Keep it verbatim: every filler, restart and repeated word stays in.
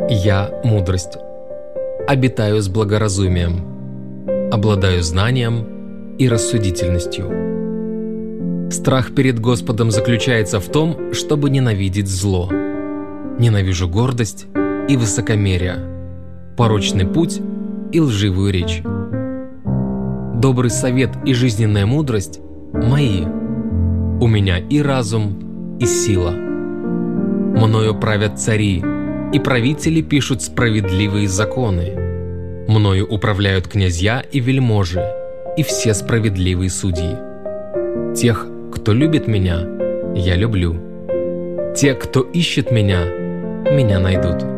Я – мудрость. Обитаю с благоразумием. Обладаю знанием и рассудительностью. Страх перед Господом заключается в том, чтобы ненавидеть зло. Ненавижу гордость и высокомерие, порочный путь и лживую речь. Добрый совет и жизненная мудрость – мои. У меня и разум, и сила. Мною правят цари, и правители пишут справедливые законы. Мною управляют князья и вельможи, и все справедливые судьи. Тех, кто любит меня, я люблю. Те, кто ищет меня, меня найдут.